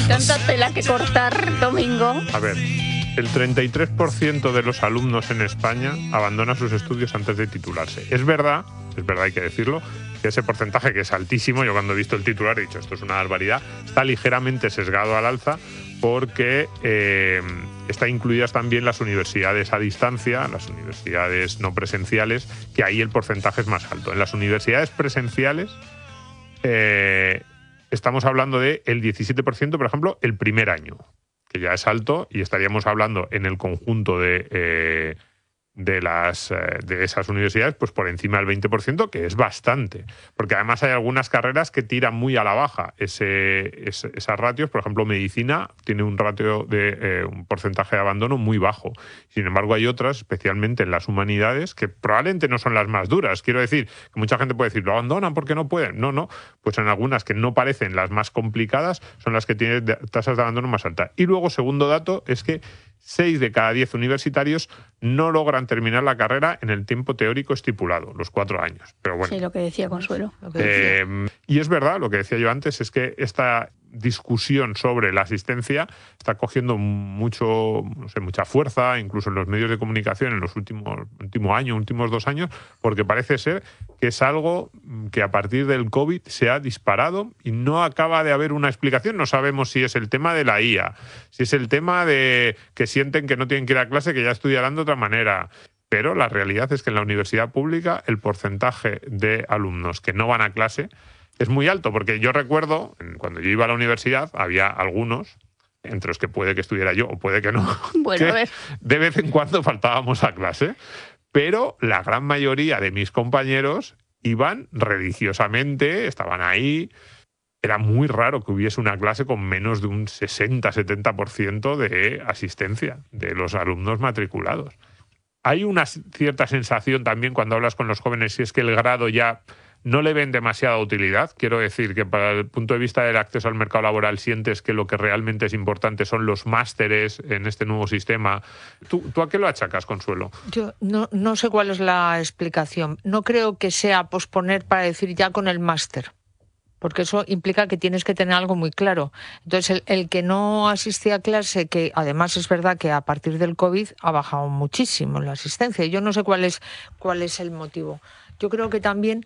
Tanta tela que cortar, Domingo. A ver, el 33% de los alumnos en España abandona sus estudios antes de titularse. Es verdad, hay que decirlo, que ese porcentaje, que es altísimo, yo cuando he visto el titular he dicho, esto es una barbaridad, está ligeramente sesgado al alza porque están incluidas también las universidades a distancia, las universidades no presenciales, que ahí el porcentaje es más alto. En las universidades presenciales estamos hablando del 17%, por ejemplo, el primer año, que ya es alto, y estaríamos hablando en el conjunto de esas universidades pues por encima del 20%, que es bastante, porque además hay algunas carreras que tiran muy a la baja esas ratios. Por ejemplo, medicina tiene un ratio de un porcentaje de abandono muy bajo. Sin embargo, hay otras, especialmente en las humanidades, que probablemente no son las más duras. Quiero decir que mucha gente puede decir, lo abandonan porque no pueden. No, pues en algunas que no parecen las más complicadas son las que tienen tasas de abandono más altas. Y luego, segundo dato, es que 6 de cada 10 universitarios no logran terminar la carrera en el tiempo teórico estipulado, los 4 años. Pero bueno, sí, lo que decía Consuelo. Y es verdad, lo que decía yo antes, es que esta discusión sobre la asistencia está cogiendo mucha fuerza, incluso en los medios de comunicación en los últimos 2 años, porque parece ser que es algo que a partir del COVID se ha disparado y no acaba de haber una explicación. No sabemos si es el tema de la IA, si es el tema de que sienten que no tienen que ir a clase, que ya estudiarán de otra manera. Pero la realidad es que en la universidad pública el porcentaje de alumnos que no van a clase es muy alto, porque yo recuerdo, cuando yo iba a la universidad, había algunos, entre los que puede que estuviera yo o puede que no, bueno, que de vez en cuando faltábamos a clase, pero la gran mayoría de mis compañeros iban religiosamente, estaban ahí. Era muy raro que hubiese una clase con menos de un 60-70% de asistencia de los alumnos matriculados. Hay una cierta sensación también cuando hablas con los jóvenes, si es que el grado ya no le ven demasiada utilidad. Quiero decir que para el punto de vista del acceso al mercado laboral sientes que lo que realmente es importante son los másteres en este nuevo sistema. ¿Tú a qué lo achacas, Consuelo? Yo no sé cuál es la explicación. No creo que sea posponer para decir ya con el máster, porque eso implica que tienes que tener algo muy claro. Entonces, el que no asistía a clase, que además es verdad que a partir del COVID ha bajado muchísimo la asistencia. Yo no sé cuál es el motivo. Yo creo que también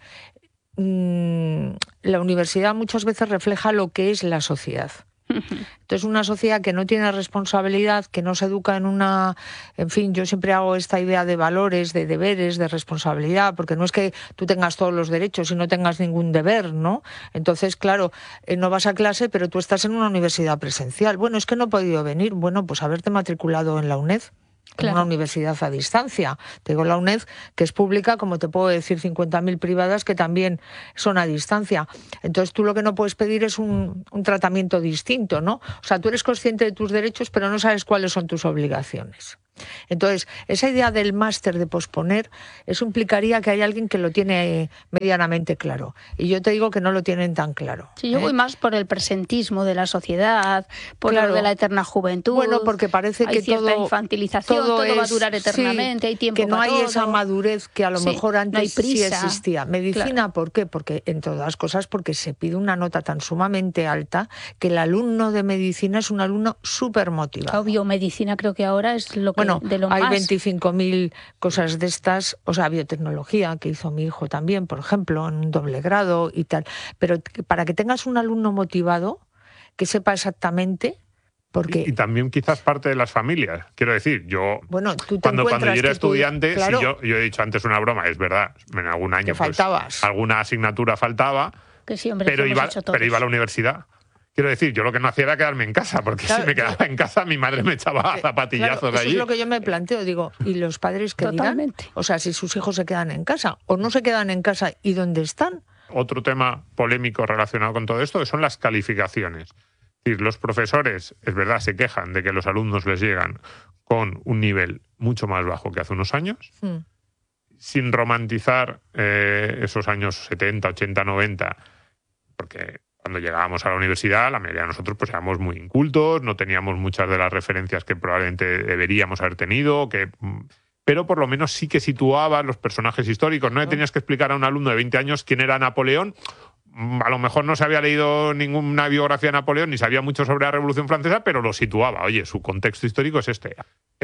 la universidad muchas veces refleja lo que es la sociedad. Entonces, una sociedad que no tiene responsabilidad, que no se educa en fin, yo siempre hago esta idea de valores, de deberes, de responsabilidad, porque no es que tú tengas todos los derechos y no tengas ningún deber, ¿no? Entonces, claro, no vas a clase, pero tú estás en una universidad presencial. Bueno, es que no he podido venir. Bueno, pues haberte matriculado en la UNED. Claro. Una universidad a distancia. Te digo la UNED, que es pública, como te puedo decir 50.000 privadas que también son a distancia. Entonces tú lo que no puedes pedir es un tratamiento distinto, ¿no? O sea, tú eres consciente de tus derechos, pero no sabes cuáles son tus obligaciones. Entonces, esa idea del máster de posponer, eso implicaría que hay alguien que lo tiene medianamente claro. Y yo te digo que no lo tienen tan claro. Sí, yo voy más por el presentismo de la sociedad, por lo de la eterna juventud. Bueno, porque parece hay que cierta todo infantilización, todo va a durar eternamente, hay tiempo que no para hay todo. esa madurez que a lo mejor antes no hay prisa. Sí existía. Medicina, claro. ¿Por qué? Porque, entre otras cosas, porque se pide una nota tan sumamente alta que el alumno de medicina es un alumno súper motivado. Biomedicina creo que ahora es lo que de lo hay más. 25.000 cosas de estas, o sea, biotecnología, que hizo mi hijo también, por ejemplo, en un doble grado y tal. Pero para que tengas un alumno motivado, que sepa exactamente. Porque... Y también quizás parte de las familias. Quiero decir, yo tú cuando yo era estudiante, claro, si yo he dicho antes una broma, es verdad, en algún año pues, alguna asignatura faltaba, que sí, hombre, pero iba a la universidad. Quiero decir, yo lo que no hacía era quedarme en casa, porque si me quedaba en casa mi madre me echaba zapatillazos allí. Eso es lo que yo me planteo, digo, ¿y los padres qué dirán? O sea, si sus hijos se quedan en casa o no se quedan en casa, ¿y dónde están? Otro tema polémico relacionado con todo esto que son las calificaciones. Es decir, los profesores, es verdad, se quejan de que los alumnos les llegan con un nivel mucho más bajo que hace unos años, sin romantizar esos años 70, 80, 90, porque cuando llegábamos a la universidad, la mayoría de nosotros pues éramos muy incultos, no teníamos muchas de las referencias que probablemente deberíamos haber tenido, pero por lo menos sí que situaba los personajes históricos. No le tenías que explicar a un alumno de 20 años quién era Napoleón. a lo mejor no se había leído ninguna biografía de Napoleón ni sabía mucho sobre la Revolución Francesa, pero lo situaba. Oye, su contexto histórico es este.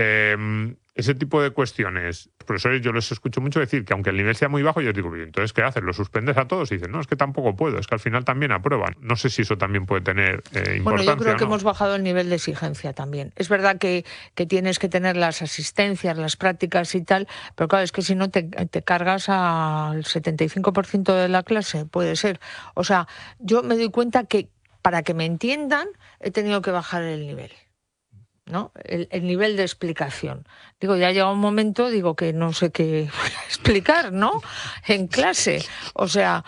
Ese tipo de cuestiones, profesores, yo les escucho mucho decir que aunque el nivel sea muy bajo, yo digo, entonces, ¿qué haces? ¿Los suspendes a todos? Y dicen, no, es que tampoco puedo, es que al final también aprueban. No sé si eso también puede tener importancia. Bueno, yo creo que ¿no? hemos bajado el nivel de exigencia también. Es verdad que tienes que tener las asistencias, las prácticas y tal, pero claro, es que si no te cargas al 75% de la clase, puede ser. O sea, yo me doy cuenta que para que me entiendan he tenido que bajar el nivel, ¿no? El nivel de explicación. Digo, ya llega un momento, digo, que no sé qué explicar, ¿no? En clase. O sea,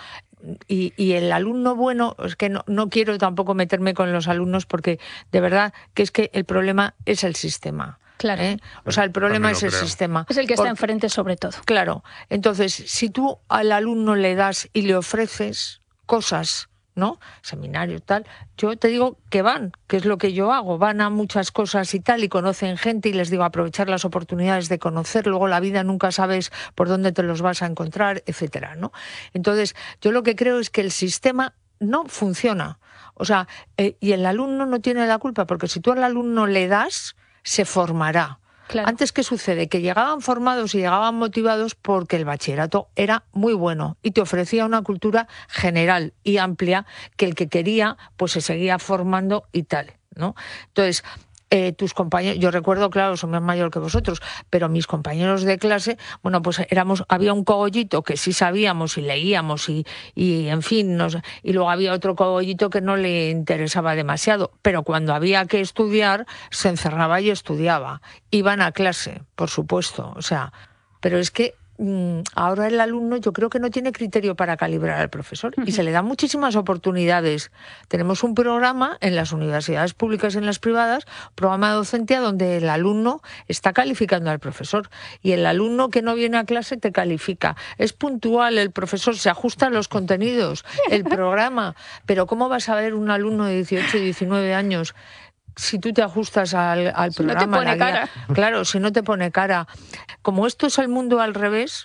y el alumno bueno, es que no quiero tampoco meterme con los alumnos porque de verdad que es que el problema es el sistema. Claro. O sea, el problema es el sistema. Es el que está enfrente sobre todo. Claro. Entonces, si tú al alumno le das y le ofreces cosas, ¿no? Seminario, tal. Yo te digo que van, que es lo que yo hago. Van a muchas cosas y tal y conocen gente y les digo aprovechar las oportunidades de conocer. Luego la vida nunca sabes por dónde te los vas a encontrar, etcétera, ¿no? Entonces, yo lo que creo es que el sistema no funciona. O sea, y el alumno no tiene la culpa porque si tú al alumno le das, se formará. Claro. Antes, ¿qué sucede? Que llegaban formados y llegaban motivados porque el bachillerato era muy bueno y te ofrecía una cultura general y amplia que el que quería pues se seguía formando y tal, ¿no? Entonces, tus compañeros, yo recuerdo, claro, soy más mayor que vosotros, pero mis compañeros de clase, bueno, pues había un cogollito que sí sabíamos y leíamos y en fin, y luego había otro cogollito que no le interesaba demasiado, pero cuando había que estudiar, se encerraba y estudiaba. Iban a clase, por supuesto, o sea, pero es que ahora el alumno yo creo que no tiene criterio para calibrar al profesor y se le dan muchísimas oportunidades. Tenemos un programa en las universidades públicas y en las privadas, programa de docencia donde el alumno está calificando al profesor y el alumno que no viene a clase te califica. Es puntual, el profesor se ajusta a los contenidos, el programa, pero ¿cómo vas a ver un alumno de 18 y 19 años si tú te ajustas al programa? No te pone cara. Claro, si no te pone cara. Como esto es el mundo al revés,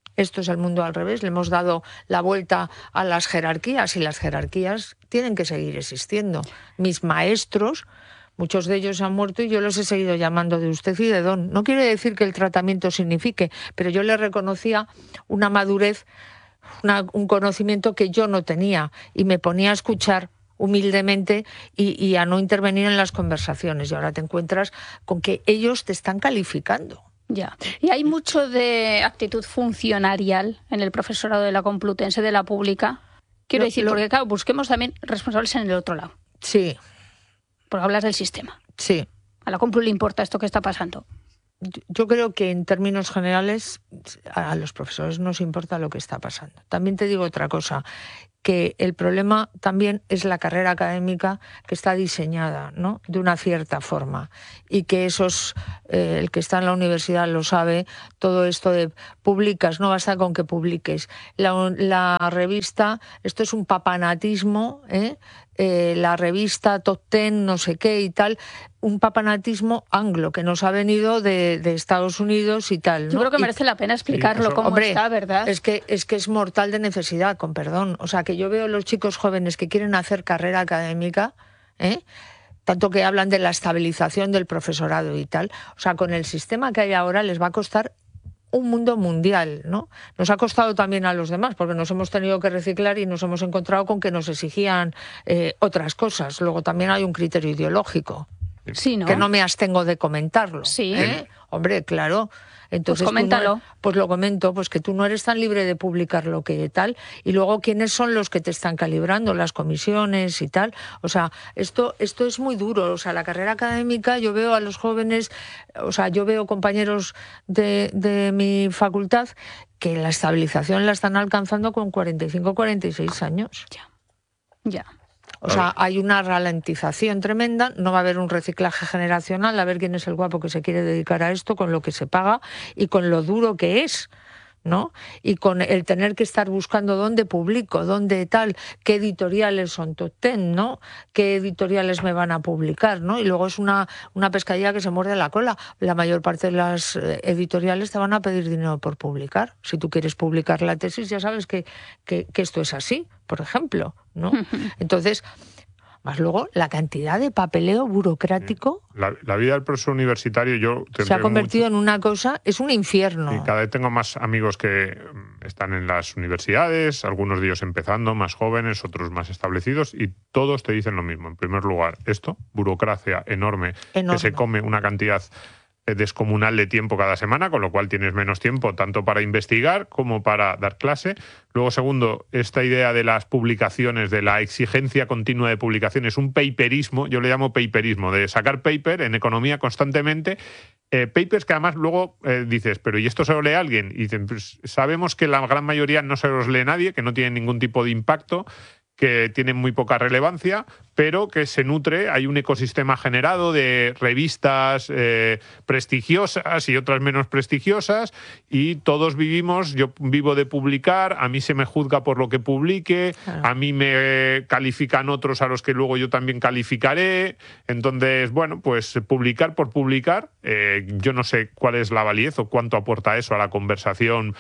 le hemos dado la vuelta a las jerarquías y las jerarquías tienen que seguir existiendo. Mis maestros, muchos de ellos han muerto y yo los he seguido llamando de usted y de don. No quiere decir que el tratamiento signifique, pero yo le reconocía una madurez, un conocimiento que yo no tenía y me ponía a escuchar humildemente y a no intervenir en las conversaciones. Y ahora te encuentras con que ellos te están calificando. Ya. Y hay mucho de actitud funcionarial en el profesorado de la Complutense, de la pública. Quiero decir, porque claro, busquemos también responsables en el otro lado. Sí. Porque hablas del sistema. Sí. A la Complu le importa esto que está pasando. Yo creo que en términos generales a los profesores nos importa lo que está pasando. También te digo otra cosa, que el problema también es la carrera académica que está diseñada, ¿no?, de una cierta forma y que el que está en la universidad lo sabe, todo esto de publicas, no basta con que publiques. La revista, esto es un papanatismo, la revista Top Ten, no sé qué y tal, un papanatismo anglo que nos ha venido de Estados Unidos y tal, ¿no? Yo creo que merece la pena explicarlo, sí, cómo está, ¿verdad? Es que es mortal de necesidad, con perdón. O sea, que yo veo los chicos jóvenes que quieren hacer carrera académica, tanto que hablan de la estabilización del profesorado y tal. O sea, con el sistema que hay ahora les va a costar un mundo mundial, ¿no? Nos ha costado también a los demás, porque nos hemos tenido que reciclar y nos hemos encontrado con que nos exigían otras cosas. Luego también hay un criterio ideológico. Sí, ¿no? Que no me abstengo de comentarlo. Sí. Hombre, claro. Entonces, pues coméntalo. Pues lo comento, pues que tú no eres tan libre de publicar lo que tal. Y luego, ¿quiénes son los que te están calibrando? Las comisiones y tal. O sea, esto es muy duro. O sea, la carrera académica, yo veo a los jóvenes, o sea, yo veo compañeros de mi facultad que la estabilización la están alcanzando con 45, 46 años. Ya. O sea, hay una ralentización tremenda, no va a haber un reciclaje generacional, a ver quién es el guapo que se quiere dedicar a esto con lo que se paga y con lo duro que es. ¿no? Y con el tener que estar buscando dónde publico, dónde tal, qué editoriales son top 10, ¿no? Qué editoriales me van a publicar, ¿no? Y luego es una pescadilla que se muerde la cola. La mayor parte de las editoriales te van a pedir dinero por publicar. Si tú quieres publicar la tesis, ya sabes que esto es así, por ejemplo, ¿no? Entonces, más luego la cantidad de papeleo burocrático. La vida del profesor universitario se ha convertido en una cosa, es un infierno. Y cada vez tengo más amigos que están en las universidades, algunos de ellos empezando, más jóvenes, otros más establecidos, y todos te dicen lo mismo. En primer lugar, burocracia enorme. Que se come una cantidad descomunal de tiempo cada semana, con lo cual tienes menos tiempo tanto para investigar como para dar clase. Luego, segundo, esta idea de las publicaciones, de la exigencia continua de publicaciones, un paperismo, yo le llamo paperismo, de sacar paper en economía constantemente, papers que además luego dices, pero ¿y esto se lo lee alguien? Y dicen, pues sabemos que la gran mayoría no se los lee nadie, que no tienen ningún tipo de impacto, que tienen muy poca relevancia, pero que se nutre, hay un ecosistema generado de revistas prestigiosas y otras menos prestigiosas, y todos yo vivo de publicar, a mí se me juzga por lo que publique, a mí me califican otros a los que luego yo también calificaré. Entonces, bueno, pues publicar por publicar, yo no sé cuál es la validez o cuánto aporta eso a la conversación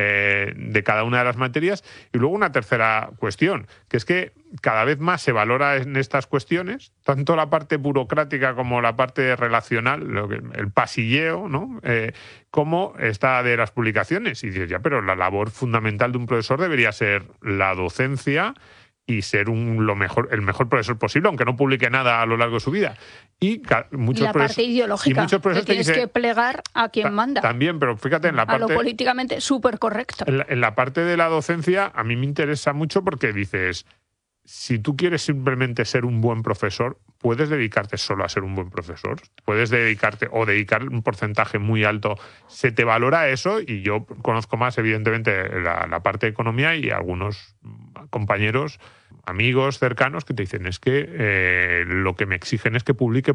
de cada una de las materias. Y luego una tercera cuestión, que es que cada vez más se valora en estas cuestiones, tanto la parte burocrática como la parte relacional, el pasilleo, ¿no? Como esta de las publicaciones. Y dices, ya, pero la labor fundamental de un profesor debería ser la docencia y ser el mejor profesor posible, aunque no publique nada a lo largo de su vida. Y la parte ideológica, que tienes que plegar a quien manda. También, pero fíjate en la parte... A lo políticamente súper correcto. En la parte de la docencia, a mí me interesa mucho porque dices, si tú quieres simplemente ser un buen profesor, puedes dedicarte solo a ser un buen profesor. Puedes dedicar un porcentaje muy alto. Se te valora eso, y yo conozco más, evidentemente, la parte de economía, y algunos compañeros, amigos cercanos que te dicen, es que lo que me exigen es que publique,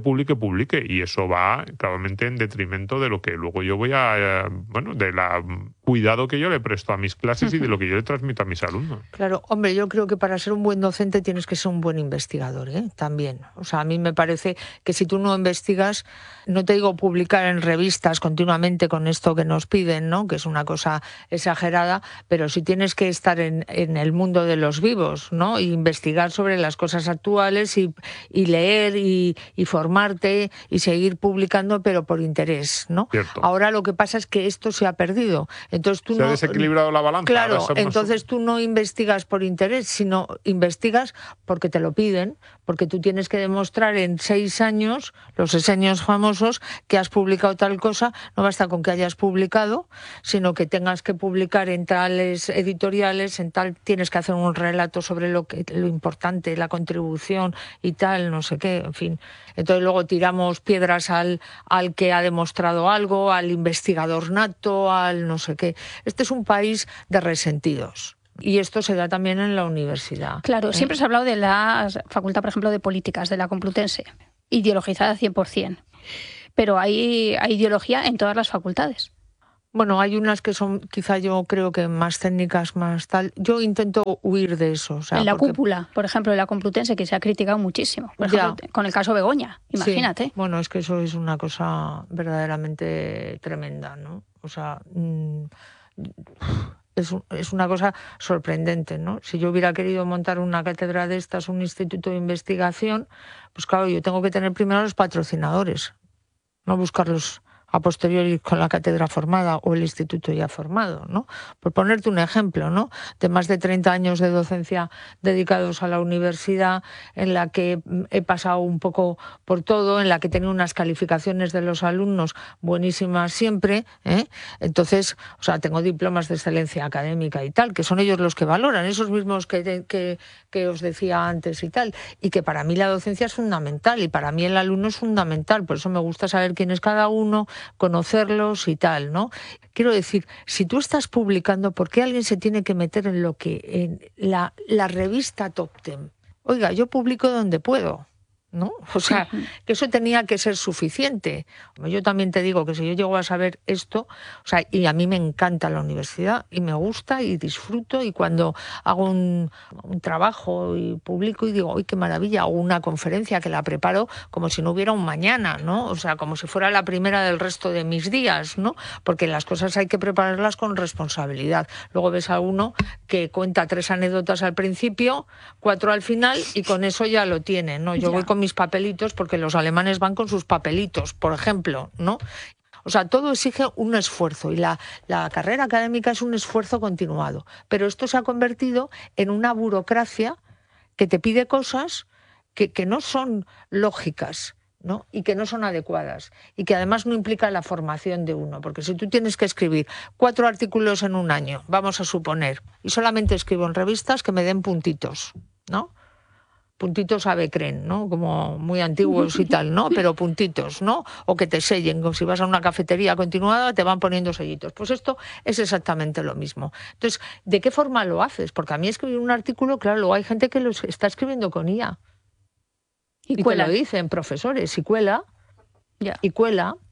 y eso va claramente en detrimento de lo que luego yo voy de la cuidado que yo le presto a mis clases y de lo que yo le transmito a mis alumnos. Claro, hombre, yo creo que para ser un buen docente tienes que ser un buen investigador, también. O sea, a mí me parece que si tú no investigas, no te digo publicar en revistas continuamente con esto que nos piden, ¿no? Que es una cosa exagerada, pero si tienes que estar en el mundo de los vivos, ¿no? Y investigar sobre las cosas actuales y leer y formarte y seguir publicando, pero por interés, ¿no? Cierto. Ahora lo que pasa es que esto se ha perdido. Entonces tú se ha desequilibrado la balanza. Claro, entonces tú no investigas por interés, sino investigas porque te lo piden, porque tú tienes que demostrar en 6 años, los 6 años famosos, que has publicado tal cosa. No basta con que hayas publicado, sino que tengas que publicar en tales editoriales, tienes que hacer un relato sobre lo importante, la contribución y tal, no sé qué, en fin. Entonces luego tiramos piedras al que ha demostrado algo, al investigador nato, al no sé qué. Este es un país de resentidos. Y esto se da también en la universidad. Claro, siempre se ha hablado de la Facultad, por ejemplo, de Políticas, de la Complutense, ideologizada 100%. Pero hay ideología en todas las facultades. Bueno, hay unas que son, quizá yo creo que más técnicas, más tal. Yo intento huir de eso. O sea, en la cúpula, por ejemplo, de la Complutense, que se ha criticado muchísimo. Por ejemplo, con el caso Begoña, imagínate. Sí. Bueno, es que eso es una cosa verdaderamente tremenda, ¿no? O sea, es una cosa sorprendente, ¿no? Si yo hubiera querido montar una cátedra de estas, un instituto de investigación, pues claro, yo tengo que tener primero los patrocinadores, no buscarlos a posteriori con la cátedra formada o el instituto ya formado, ¿no? Por ponerte un ejemplo, ¿no? De más de 30 años de docencia dedicados a la universidad, en la que he pasado un poco por todo, en la que he tenido unas calificaciones de los alumnos buenísimas siempre, Entonces, o sea, tengo diplomas de excelencia académica y tal, que son ellos los que valoran, esos mismos que os decía antes y tal, y que para mí la docencia es fundamental y para mí el alumno es fundamental, por eso me gusta saber quién es cada uno, conocerlos y tal, ¿no? Quiero decir, si tú estás publicando, ¿por qué alguien se tiene que meter en la revista Top 10? Oiga, yo publico donde puedo. ¿no? O sea, que eso tenía que ser suficiente. Yo también te digo que si yo llego a saber esto, o sea, y a mí me encanta la universidad y me gusta y disfruto, y cuando hago un trabajo y publico y digo, ¡ay, qué maravilla! O una conferencia que la preparo como si no hubiera un mañana, ¿no? O sea, como si fuera la primera del resto de mis días, ¿no? Porque las cosas hay que prepararlas con responsabilidad. Luego ves a uno que cuenta 3 anécdotas al principio, 4 al final, y con eso ya lo tiene, ¿no? Yo voy con mis papelitos, porque los alemanes van con sus papelitos, por ejemplo, ¿no? O sea, todo exige un esfuerzo, y la carrera académica es un esfuerzo continuado. Pero esto se ha convertido en una burocracia que te pide cosas que no son lógicas, ¿no? Y que no son adecuadas, y que además no implica la formación de uno, porque si tú tienes que escribir 4 artículos en un año, vamos a suponer, y solamente escribo en revistas que me den puntitos, ¿no? Puntitos Avecren, ¿no? Como muy antiguos y tal, ¿no? Pero puntitos, ¿no? O que te sellen, como si vas a una cafetería continuada, te van poniendo sellitos. Pues esto es exactamente lo mismo. Entonces, ¿de qué forma lo haces? Porque a mí escribir un artículo, claro, luego hay gente que lo está escribiendo con IA. Y te lo dicen profesores, y cuela,